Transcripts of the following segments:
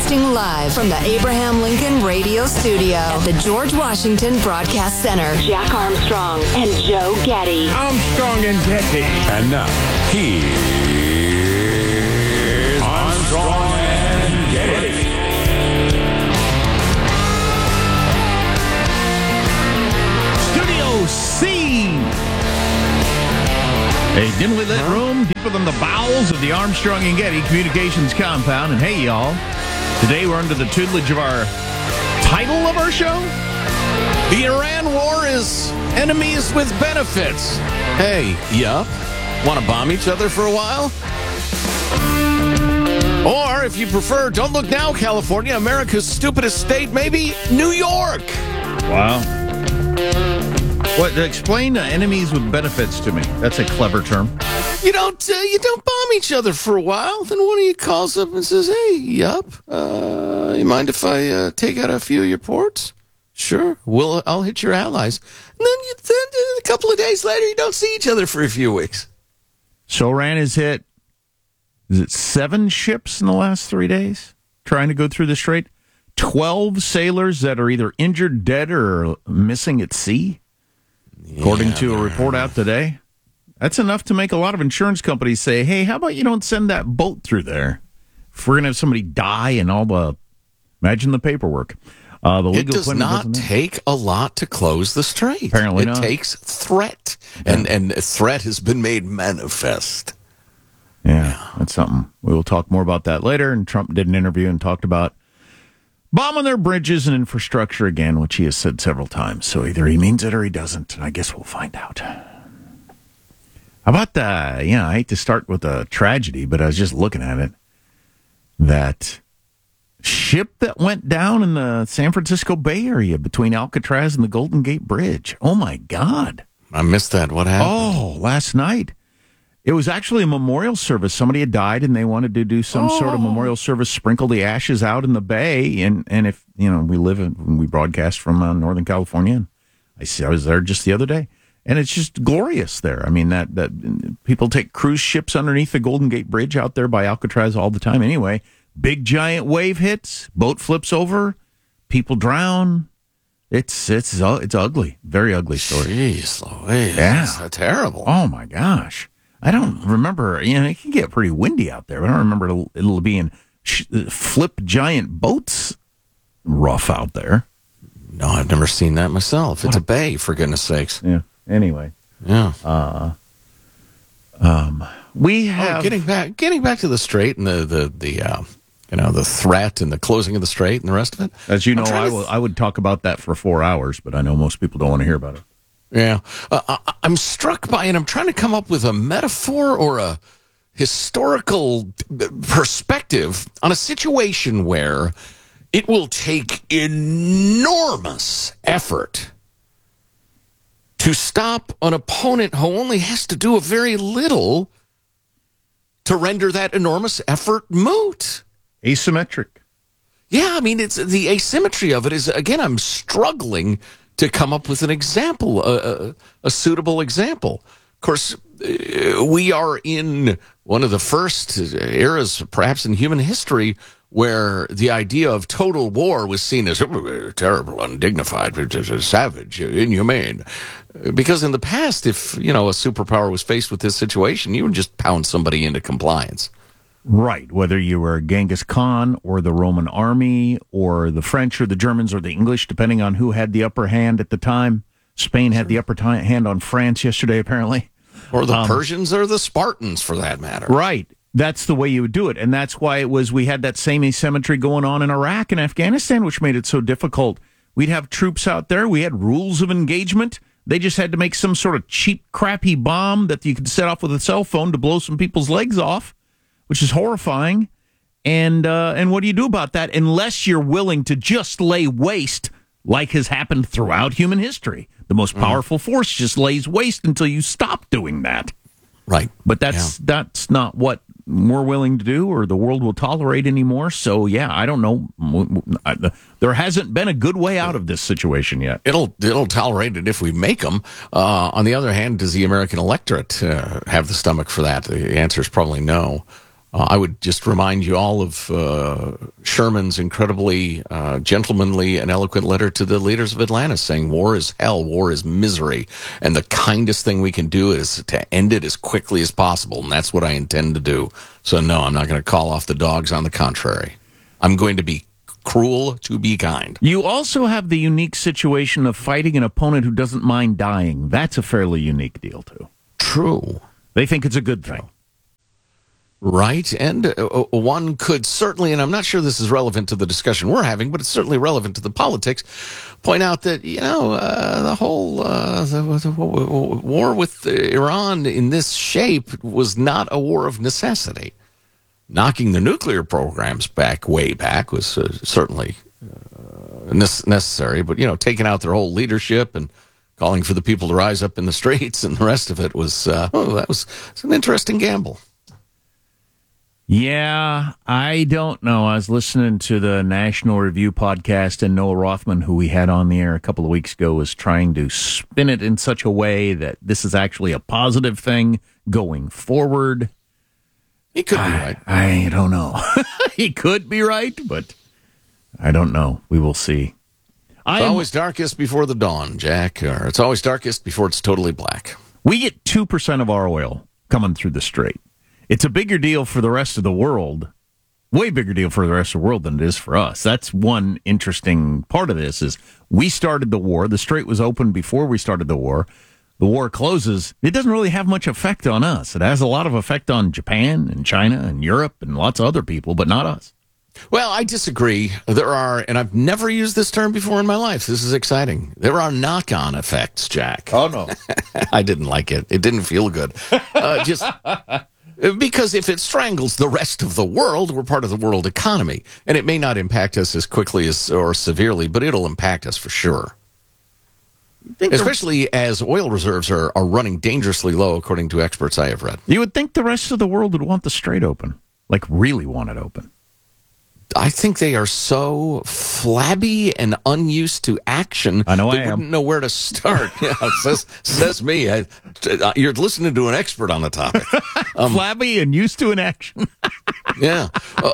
Broadcasting live from the Abraham Lincoln Radio Studio at the George Washington Broadcast Center. Jack Armstrong and Joe Getty. Armstrong and Getty. And now, here's Armstrong and Getty. Studio C. A dimly lit room deeper than the bowels of the Armstrong and Getty Communications compound. And hey, y'all, today we're under the tutelage of our title of our show. The Iran War is enemies with benefits. Hey, yup. Want to bomb each other for a while? Or, if you prefer, don't look now, California, America's stupidest state, maybe New York. Wow. What? Explain enemies with benefits to me. That's a clever term. You don't bomb each other for a while. Then one of you calls up and says, "Hey, yup, you mind if I take out a few of your ports?" Sure. I'll hit your allies. And then a couple of days later, you don't see each other for a few weeks. So Iran has hit, is it 7 ships in the last 3 days trying to go through the strait? 12 sailors that are either injured, dead, or missing at sea. According to a report out today, that's enough to make a lot of insurance companies say, hey, how about you don't send that boat through there? If we're going to have somebody die and all the... Imagine the paperwork. It does not take a lot to close the strait. Apparently not. It takes threat, and threat has been made manifest. Yeah, that's something. We will talk more about that later, and Trump did an interview and talked about bombing their bridges and infrastructure again, which he has said several times. So either he means it or he doesn't, and I guess we'll find out. How about I hate to start with a tragedy, but I was just looking at it. That ship that went down in the San Francisco Bay Area between Alcatraz and the Golden Gate Bridge. Oh, my God. I missed that. What happened? Oh, last night. It was actually a memorial service. Somebody had died, and they wanted to do some sort of memorial service, sprinkle the ashes out in the bay. And if, we broadcast from Northern California, and I was there just the other day, and it's just glorious there. I mean, that people take cruise ships underneath the Golden Gate Bridge out there by Alcatraz all the time. Anyway, big giant wave hits, boat flips over, people drown. It's ugly, very ugly story. Jeez Louise, yeah, that's terrible. Oh my gosh. I don't remember, it can get pretty windy out there. I don't remember it'll be in flip giant boats rough out there. No, I've never seen that myself. It's a bay, for goodness sakes. Yeah. Anyway. Yeah. We have getting back to the strait and the threat and the closing of the strait and the rest of it. As you know, I would talk about that for 4 hours, but I know most people don't want to hear about it. Yeah. I'm struck by it. I'm trying to come up with a metaphor or a historical perspective on a situation where it will take enormous effort to stop an opponent who only has to do a very little to render that enormous effort moot. Asymmetric. Yeah, I mean, it's the asymmetry of it is, again, I'm struggling to come up with an example, a suitable example. Of course, we are in one of the first eras, perhaps in human history, where the idea of total war was seen as terrible, undignified, savage, inhumane. Because in the past, if a superpower was faced with this situation, you would just pound somebody into compliance. Right, whether you were Genghis Khan or the Roman army or the French or the Germans or the English, depending on who had the upper hand at the time. Spain had the upper hand on France yesterday, apparently. Or the Persians or the Spartans, for that matter. Right. That's the way you would do it. And that's why we had that same asymmetry going on in Iraq and Afghanistan, which made it so difficult. We'd have troops out there. We had rules of engagement. They just had to make some sort of cheap, crappy bomb that you could set off with a cell phone to blow some people's legs off, which is horrifying. And what do you do about that unless you're willing to just lay waste, like has happened throughout human history? The most powerful force just lays waste until you stop doing that. Right. But that's not what we're willing to do or the world will tolerate anymore. So, yeah, I don't know. There hasn't been a good way out of this situation yet. It'll tolerate it if we make them. On the other hand, does the American electorate have the stomach for that? The answer is probably no. I would just remind you all of Sherman's incredibly gentlemanly and eloquent letter to the leaders of Atlantis saying war is hell, war is misery, and the kindest thing we can do is to end it as quickly as possible, and that's what I intend to do. So no, I'm not going to call off the dogs. On the contrary, I'm going to be cruel to be kind. You also have the unique situation of fighting an opponent who doesn't mind dying. That's a fairly unique deal, too. True. They think it's a good thing. Right, and one could certainly, and I'm not sure this is relevant to the discussion we're having, but it's certainly relevant to the politics, point out that, the whole the war with Iran in this shape was not a war of necessity. Knocking the nuclear programs way back was certainly necessary, but, taking out their whole leadership and calling for the people to rise up in the streets and the rest of it was, it's an interesting gamble. Yeah, I don't know. I was listening to the National Review podcast, and Noah Rothman, who we had on the air a couple of weeks ago, was trying to spin it in such a way that this is actually a positive thing going forward. He could be right. I don't know. He could be right, but I don't know. We will see. It's always darkest before the dawn, Jack, or it's always darkest before it's totally black. We get 2% of our oil coming through the strait. It's a bigger deal for the rest of the world, way bigger deal for the rest of the world than it is for us. That's one interesting part of this is we started the war. The strait was open before we started the war. The war closes. It doesn't really have much effect on us. It has a lot of effect on Japan and China and Europe and lots of other people, but not us. Well, I disagree. There are, and I've never used this term before in my life. This is exciting. There are knock-on effects, Jack. Oh, no. I didn't like it. It didn't feel good. Because if it strangles the rest of the world, we're part of the world economy. And it may not impact us as quickly or severely, but it'll impact us for sure. Especially as oil reserves are running dangerously low, according to experts I have read. You would think the rest of the world would want the strait open, like really want it open. I think they are so flabby and unused to action. I know they I am. wouldn't know where to start. Yeah, says me. You're listening to an expert on the topic. Flabby and used to inaction. Yeah.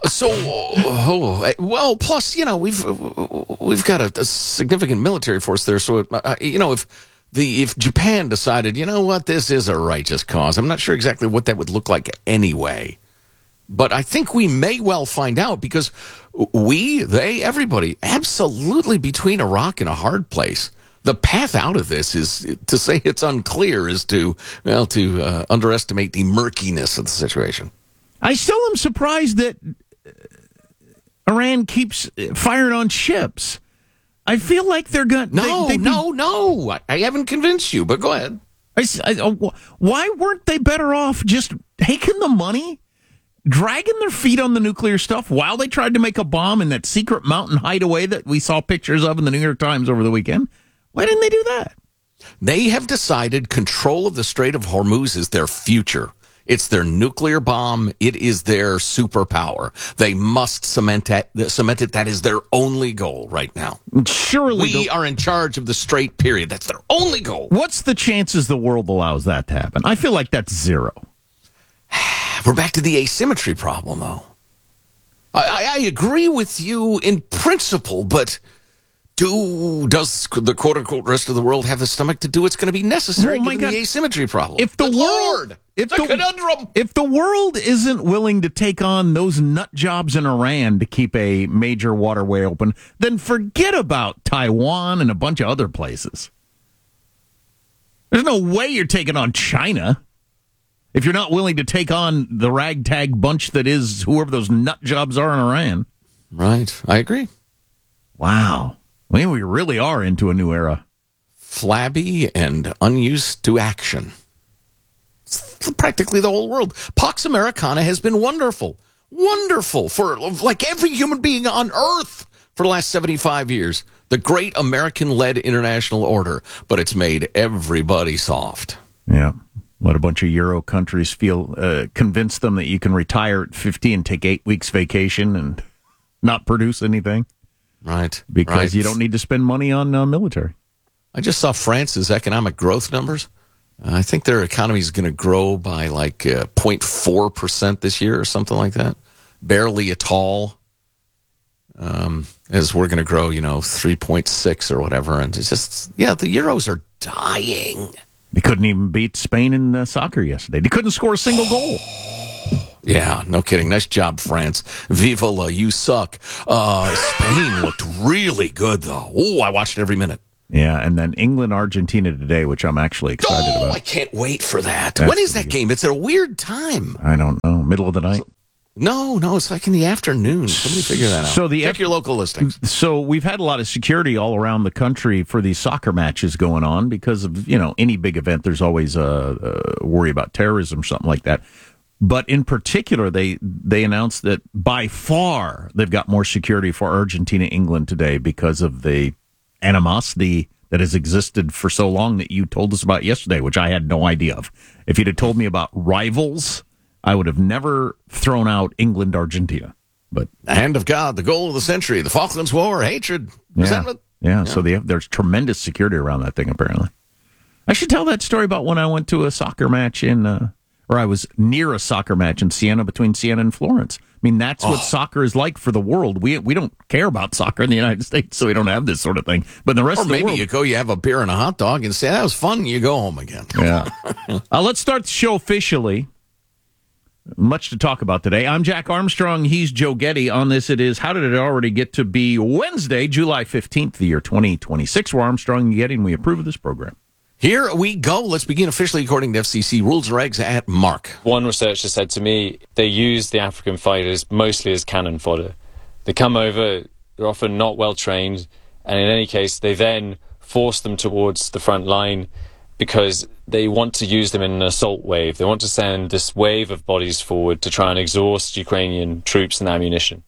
Well, plus, we've got a significant military force there. So, if Japan decided, this is a righteous cause, I'm not sure exactly what that would look like anyway. But I think we may well find out because everybody, absolutely between a rock and a hard place. The path out of this is to say it's unclear is to underestimate the murkiness of the situation. I still am surprised that Iran keeps firing on ships. I feel like they're going to... No. I haven't convinced you, but go ahead. Why weren't they better off just taking the money, dragging their feet on the nuclear stuff while they tried to make a bomb in that secret mountain hideaway that we saw pictures of in the New York Times over the weekend? Why didn't they do that? They have decided control of the Strait of Hormuz is their future. It's their nuclear bomb. It is their superpower. They must cement it. That is their only goal right now. Surely we are in charge of the strait, period. That's their only goal. What's the chances the world allows that to happen? I feel like that's zero. We're back to the asymmetry problem, though. I agree with you in principle, but does the quote-unquote rest of the world have the stomach to do what's going to be necessary given the asymmetry problem? If the world isn't willing to take on those nut jobs in Iran to keep a major waterway open, then forget about Taiwan and a bunch of other places. There's no way you're taking on China if you're not willing to take on the ragtag bunch that is whoever those nut jobs are in Iran. Right. I agree. Wow. I mean, we really are into a new era. Flabby and unused to action. It's practically the whole world. Pax Americana has been wonderful. Wonderful for like every human being on Earth for the last 75 years. The great American-led international order. But it's made everybody soft. Yeah. Let a bunch of Euro countries convince them that you can retire at 50 and take 8 weeks vacation and not produce anything. Right. Because you don't need to spend money on military. I just saw France's economic growth numbers. I think their economy is going to grow by like 0.4% this year or something like that. Barely at all. As we're going to grow, 3.6 or whatever. And it's just, the Euros are dying. They couldn't even beat Spain in soccer yesterday. They couldn't score a single goal. Yeah, no kidding. Nice job, France. Viva la, you suck. Spain looked really good, though. Oh, I watched every minute. Yeah, and then England-Argentina today, which I'm actually excited about. I can't wait for that. When is that game? It's at a weird time. I don't know. Middle of the night? No, it's like in the afternoon. Somebody figure that out. So check your local listings. So we've had a lot of security all around the country for these soccer matches going on because of, any big event, there's always a worry about terrorism or something like that. But in particular, they announced that by far they've got more security for Argentina-England today because of the animosity that has existed for so long that you told us about yesterday, which I had no idea of. If you'd have told me about rivals, I would have never thrown out England-Argentina. But the hand of God, the goal of the century, the Falklands War, hatred, resentment. Yeah. So there's tremendous security around that thing, apparently. I should tell that story about when I went to a soccer match or I was near a soccer match in Siena, between Siena and Florence. I mean, that's what soccer is like for the world. We don't care about soccer in the United States, so we don't have this sort of thing. But in the rest of the world... Or maybe you go, you have a beer and a hot dog and say, that was fun, and you go home again. Yeah. Let's start the show officially. Much to talk about today. I'm Jack Armstrong. He's Joe Getty. On this, it is How Did It Already Get to Be Wednesday, July 15th, the year 2026. We're Armstrong and Getty, and we approve of this program. Here we go. Let's begin officially according to FCC rules and regs at Mark. One researcher said to me they use the African fighters mostly as cannon fodder. They come over, they're often not well trained, and in any case, they then force them towards the front line because they want to use them in an assault wave. They want to send this wave of bodies forward to try and exhaust Ukrainian troops and ammunition.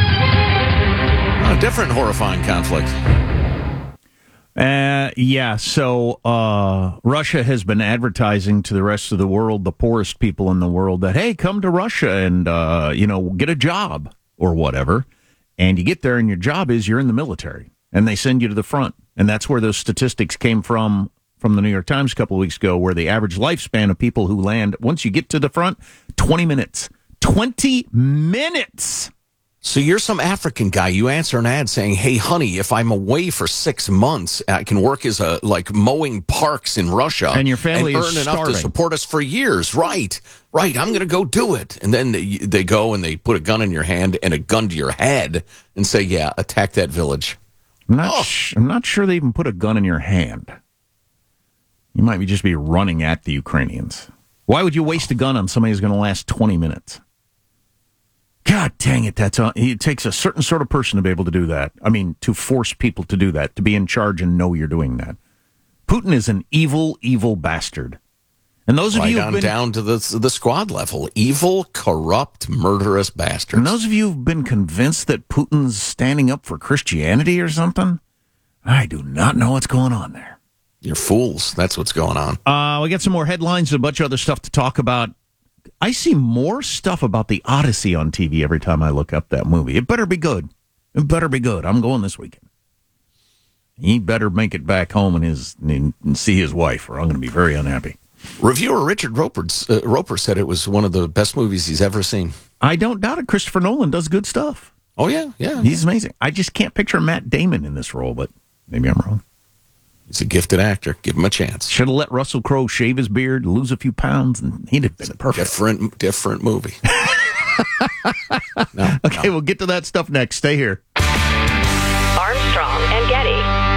A different horrifying conflict. So Russia has been advertising to the rest of the world, the poorest people in the world, that, hey, come to Russia and, get a job or whatever. And you get there and your job is you're in the military and they send you to the front. And that's where those statistics came from the New York Times a couple of weeks ago, where the average lifespan of people who land, once you get to the front, 20 minutes. 20 minutes! So you're some African guy. You answer an ad saying, hey, honey, if I'm away for 6 months, I can work as mowing parks in Russia. And your family and is earn enough starving to support us for years. Right. I'm going to go do it. And then they go and they put a gun in your hand and a gun to your head and say, yeah, attack that village. I'm not sure they even put a gun in your hand. You might just be running at the Ukrainians. Why would you waste a gun on somebody who's going to last 20 minutes? God dang it, it takes a certain sort of person to be able to do that. I mean, to force people to do that, to be in charge and know you're doing that. Putin is an evil, evil bastard. And those of you who've been down to the squad level, evil, corrupt, murderous bastards. And those of you who've been convinced that Putin's standing up for Christianity or something, I do not know what's going on there. You're fools. That's what's going on. We got some more headlines and a bunch of other stuff to talk about. I see more stuff about the Odyssey on TV every time I look up that movie. It better be good. I'm going this weekend. He better make it back home and see his wife, or I'm going to be very unhappy. Reviewer Richard Roper said it was one of the best movies he's ever seen. I don't doubt it. Christopher Nolan does good stuff. Oh, yeah. He's amazing. I just can't picture Matt Damon in this role, but maybe I'm wrong. He's a gifted actor. Give him a chance. Should have let Russell Crowe shave his beard, lose a few pounds, and he'd have been perfect. Different movie. Okay, we'll get to that stuff next. Stay here. Armstrong and Getty.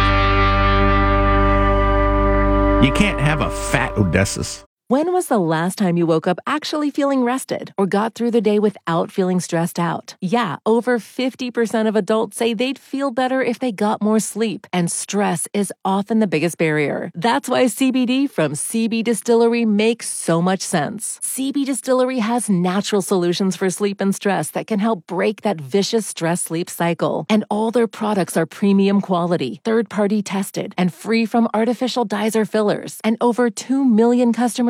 You can't have a fat Odysseus. When was the last time you woke up actually feeling rested or got through the day without feeling stressed out? Yeah, over 50% of adults say they'd feel better if they got more sleep, and stress is often the biggest barrier. That's why CBD from CB Distillery makes so much sense. CB Distillery has natural solutions for sleep and stress that can help break that vicious stress-sleep cycle. And all their products are premium quality, third-party tested, and free from artificial dyes or fillers. And over 2 million customers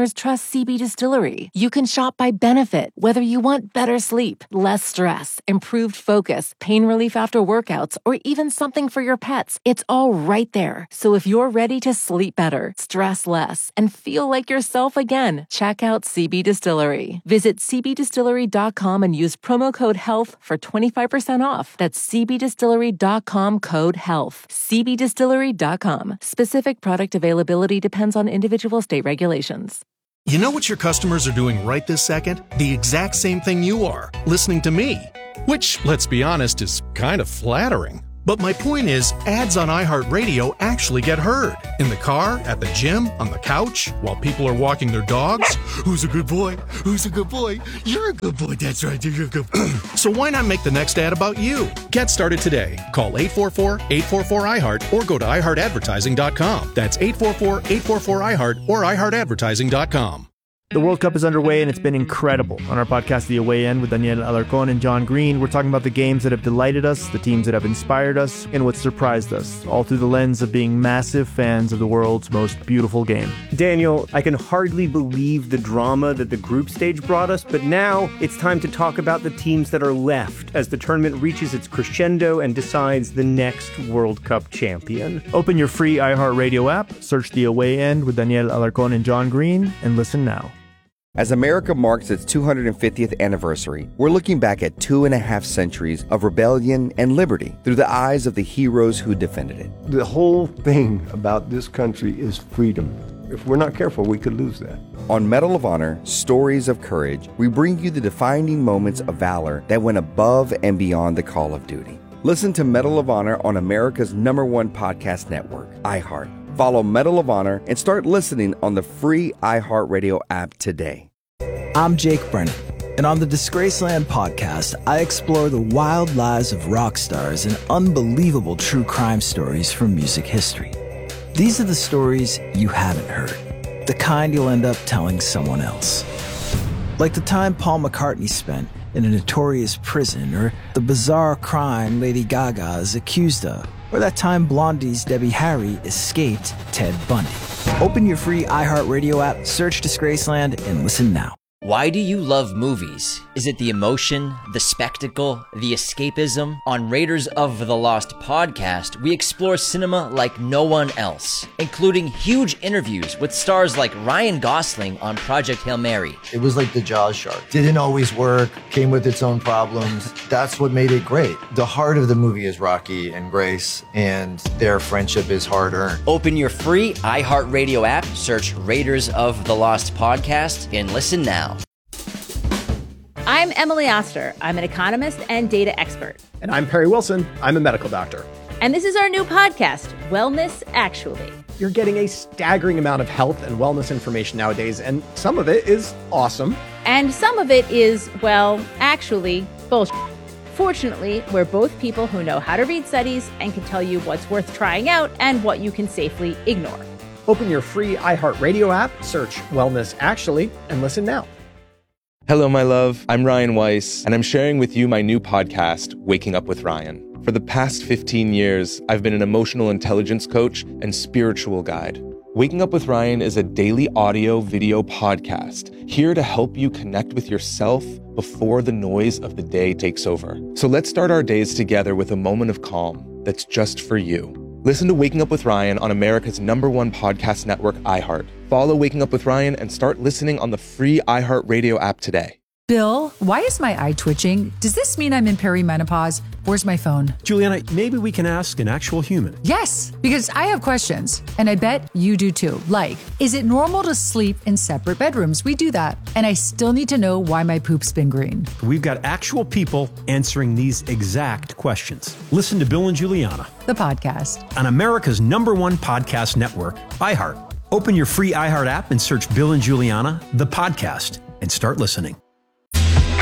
customers trust CB Distillery. You can shop by benefit, whether you want better sleep, less stress, improved focus, pain relief after workouts, or even something for your pets. It's all right there. So if you're ready to sleep better, stress less, and feel like yourself again, check out CB Distillery. Visit cbdistillery.com and use promo code HEALTH for 25% off. That's cbdistillery.com, code HEALTH. cbdistillery.com. Specific product availability depends on individual state regulations. You know what your customers are doing right this second? The exact same thing you are, listening to me. Which, let's be honest, is kind of flattering. But my point is, ads on iHeartRadio actually get heard. In the car, at the gym, on the couch, while people are walking their dogs. Who's a good boy? Who's a good boy? You're a good boy, that's right, you're a good boy. So why not make the next ad about you? Get started today. Call 844-844-iHeart or go to iHeartAdvertising.com. That's 844-844-iHeart or iHeartAdvertising.com. The World Cup is underway, and it's been incredible. On our podcast, The Away End, with Daniel Alarcón and John Green, we're talking about the games that have delighted us, the teams that have inspired us, and what surprised us, all through the lens of being massive fans of the world's most beautiful game. Daniel, I can hardly believe the drama that the group stage brought us, but now it's time to talk about the teams that are left as the tournament reaches its crescendo and decides the next World Cup champion. Open your free iHeartRadio app, search The Away End with Daniel Alarcón and John Green, and listen now. As America marks its 250th anniversary, we're looking back at 2.5 centuries of rebellion and liberty through the eyes of the heroes who defended it. The whole thing about this country is freedom. If we're not careful, we could lose that. On Medal of Honor, Stories of Courage, we bring you the defining moments of valor that went above and beyond the call of duty. Listen to Medal of Honor on America's #1 podcast network, iHeart. Follow Medal of Honor and start listening on the free iHeartRadio app today. I'm Jake Brennan, and on the Disgraceland podcast, I explore the wild lives of rock stars and unbelievable true crime stories from music history. These are the stories you haven't heard, the kind you'll end up telling someone else. Like the time Paul McCartney spent in a notorious prison, or the bizarre crime Lady Gaga is accused of, or that time Blondie's Debbie Harry escaped Ted Bundy. Open your free iHeartRadio app, search Disgraceland, and listen now. Why do you love movies? Is it the emotion, the spectacle, the escapism? On Raiders of the Lost podcast, we explore cinema like no one else, including huge interviews with stars like Ryan Gosling on Project Hail Mary. It was like the Jaws shark. Didn't always work, came with its own problems. That's what made it great. The heart of the movie is Rocky and Grace, and their friendship is hard-earned. Open your free iHeartRadio app, search Raiders of the Lost podcast, and listen now. I'm Emily Oster. I'm an economist and data expert. And I'm Perry Wilson. I'm a medical doctor. And this is our new podcast, Wellness Actually. You're getting a staggering amount of health and wellness information nowadays, and some of it is awesome. And some of it is, well, actually, bullshit. Fortunately, we're both people who know how to read studies and can tell you what's worth trying out and what you can safely ignore. Open your free iHeartRadio app, search Wellness Actually, and listen now. Hello, my love. I'm Ryan Weiss, and I'm sharing with you my new podcast, Waking Up with Ryan. For the past 15 years, I've been an emotional intelligence coach and spiritual guide. Waking Up with Ryan is a daily audio video podcast here to help you connect with yourself before the noise of the day takes over. So let's start our days together with a moment of calm that's just for you. Listen to Waking Up with Ryan on America's #1 podcast network, iHeart. Follow Waking Up with Ryan and start listening on the free iHeartRadio app today. Bill, why is my eye twitching? Does this mean I'm in perimenopause? Where's my phone? Juliana, maybe we can ask an actual human. Yes, because I have questions, and I bet you do too. Like, is it normal to sleep in separate bedrooms? We do that. And I still need to know why my poop's been green. We've got actual people answering these exact questions. Listen to Bill and Juliana, the podcast, on America's #1 podcast network, iHeart. Open your free iHeart app and search Bill and Juliana, the podcast, and start listening.